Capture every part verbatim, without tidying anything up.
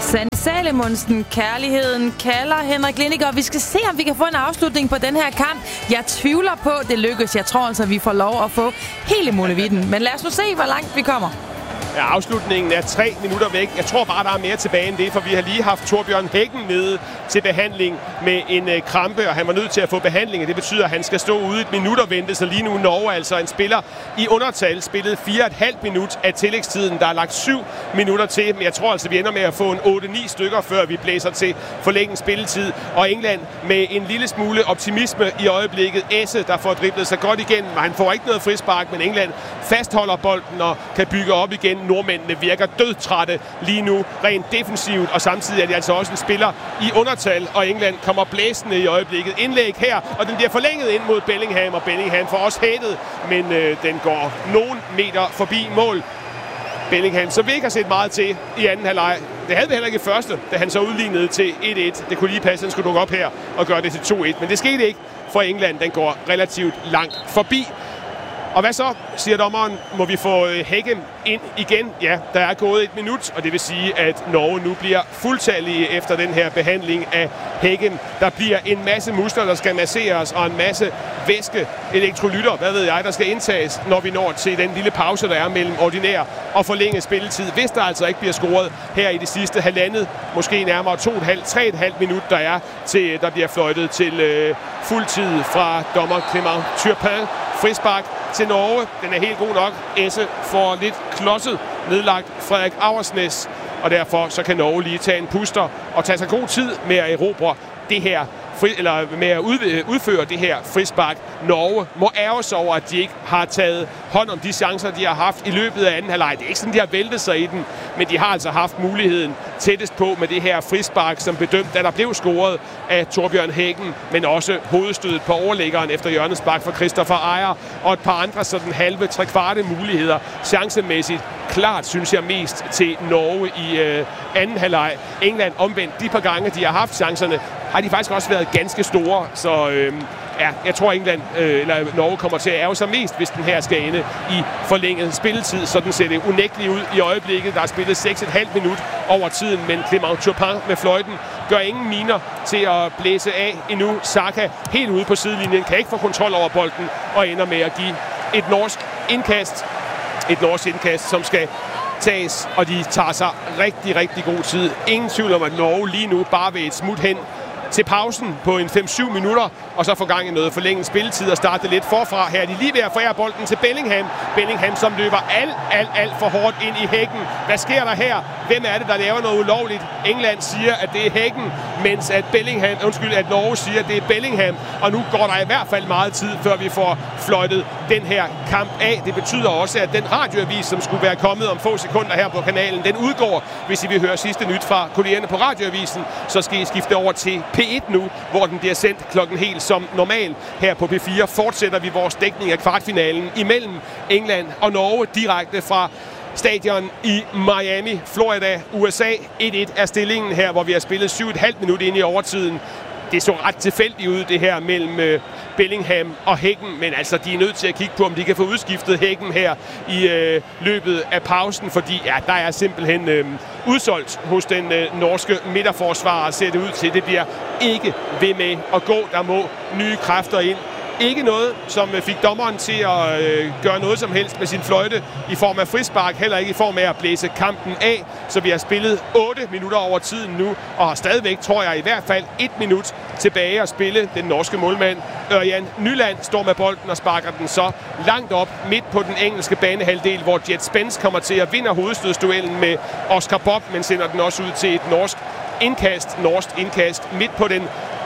Sanne Salomonsen, kærligheden kalder Henrik Lindick, og vi skal se, om vi kan få en afslutning på den her kamp. Jeg tvivler på, det lykkes. Jeg tror altså, vi får lov at få hele muligheden. Men lad os nu se, hvor langt vi kommer. Ja, afslutningen er tre minutter væk. Jeg tror bare, der er mere tilbage end det, for vi har lige haft Torbjørn Heggen nede til behandling med en øh, krampe, og han var nødt til at få behandling, og det betyder, at han skal stå ude et minut og vente, så lige nu Norge altså en spiller i undertal spillede fire komma fem minut af tillægstiden. Der er lagt syv minutter til, men jeg tror altså, vi ender med at få en otte ni stykker, før vi blæser til forlænget spilletid. Og England med en lille smule optimisme i øjeblikket. Esse, der får driblet sig godt igen, men han får ikke noget frispark, men England fastholder bolden og kan bygge op igen. Nordmændene virker dødtrætte lige nu, rent defensivt, og samtidig er de altså også en spiller i undertal, og England kommer blæsende i øjeblikket. Indlæg her, og den bliver forlænget ind mod Bellingham, og Bellingham får også hættet, men øh, den går nogen meter forbi mål. Bellingham, som vi ikke har set meget til i anden halvleg. Det havde vi heller ikke i første, da han så udlignede til et et. Det kunne lige passe, at han skulle dukke op her og gøre det til to et, men det skete ikke, for England den går relativt langt forbi. Og hvad så, siger dommeren, må vi få Heggen ind igen? Ja, der er gået et minut, og det vil sige, at Norge nu bliver fuldtallige efter den her behandling af Heggen. Der bliver en masse muskler, der skal masseres, og en masse væske, elektrolytter, hvad ved jeg, der skal indtages, når vi når til den lille pause, der er mellem ordinær og forlænget spilletid. Hvis der altså ikke bliver scoret her i det sidste halvandet, måske nærmere to og et halvt, tre og et halvt minut, der er til, der bliver fløjtet til øh, fuldtid fra dommer Clément Turpin. Frispark til Norge. Den er helt god nok. Esse får lidt klodset nedlagt Frederik Auersnes, og derfor så kan Norge lige tage en puster og tage sig god tid med at erobre det her fri, eller med at ud, udføre det her frispark. Norge må ærge sig over, at de ikke har taget hånd om de chancer, de har haft i løbet af anden halvleg. Det er ikke sådan, de har væltet sig i den, men de har altså haft muligheden tættest på med det her frispark, som bedømt, da der blev scoret af Torbjørn Heggen, men også hovedstødet på overlæggeren efter hjørnespark fra Christopher Ejer, og et par andre sådan halve, tre kvarte muligheder chancemæssigt. Klart, synes jeg, mest til Norge i øh, anden halvleg. England omvendt, de par gange, de har haft chancerne, har de faktisk også været ganske store, så øh, ja, jeg tror England øh, eller Norge kommer til at ærge sig mest, hvis den her skal ende i forlænget spilletid. Sådan ser det unægteligt ud i øjeblikket. Der er spillet seks komma fem minut over tiden, men Clément Turpin med fløjten gør ingen miner til at blæse af endnu. Saka helt ude på sidelinjen, kan ikke få kontrol over bolden og ender med at give et norsk indkast. Et norsk indkast, som skal tages, og de tager sig rigtig, rigtig god tid. Ingen tvivl om, at Norge lige nu bare vil et smut hen til pausen på en fem syv minutter, og så få gang i noget forlænget spilletid og starte lidt forfra. Her er de lige ved at forære bolden til Bellingham. Bellingham, som løber alt, alt, alt for hårdt ind i Heggen. Hvad sker der her? Hvem er det, der laver noget ulovligt? England siger, at det er Heggen, mens at Bellingham, undskyld, at Norge siger, at det er Bellingham. Og nu går der i hvert fald meget tid, før vi får fløjtet den her kamp af. Det betyder også, at den radioavis, som skulle være kommet om få sekunder her på kanalen, den udgår. Hvis I vil høre sidste nyt fra kollegerne på radioavisen, så skal I skifte over til P et nu, hvor den bliver sendt klokken helt som normal. Her på P fire fortsætter vi vores dækning af kvartfinalen imellem England og Norge direkte fra stadion i Miami, Florida, U S A. et et er stillingen her, hvor vi har spillet syv komma fem minut ind i overtiden. Det så ret tilfældigt ud, det her mellem øh, Bellingham og Heggen, men altså, de er nødt til at kigge på, om de kan få udskiftet Heggen her i øh, løbet af pausen, fordi ja, der er simpelthen øh, udsolgt hos den øh, norske midterforsvarer, ser det ud til. Det bliver ikke ved med at gå. Der må nye kræfter ind. Ikke noget, som fik dommeren til at øh, gøre noget som helst med sin fløjte i form af frispark, heller ikke i form af at blæse kampen af. Så vi har spillet otte minutter over tiden nu, og har stadigvæk, tror jeg, i hvert fald et minut tilbage at spille. Den norske målmand Ørjan Nyland står med bolden og sparker den så langt op midt på den engelske banehalvdel, hvor Jet Spence kommer til at vinde hovedstødsduellen med Oscar Bob, men sender den også ud til et norsk indkast, norsk indkast midt på den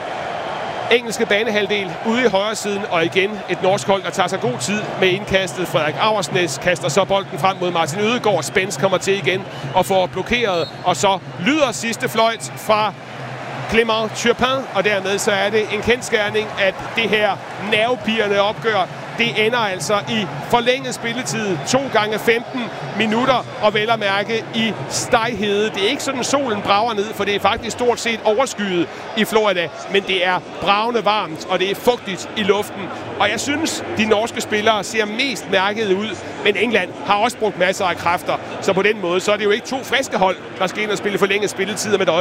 engelske banehalvdel ude i højre siden, og igen et norsk hold, der tager sig god tid med indkastet. Frederik Auersnes kaster så bolden frem mod Martin Ødegaard. Spence kommer til igen og får blokeret, og så lyder sidste fløjt fra Clément Turpin, og dermed så er det en kendsgerning, at det her nervepirrende opgør, det ender altså i forlænget spilletid. to gange femten minutter, og vel at mærke i steghede. Det er ikke sådan, solen brager ned, for det er faktisk stort set overskyet i Florida, men det er bravende varmt, og det er fugtigt i luften. Og jeg synes, de norske spillere ser mest mærket ud, men England har også brugt masser af kræfter. Så på den måde, så er det jo ikke to friske hold, der skal ind og spille forlænget spilletid med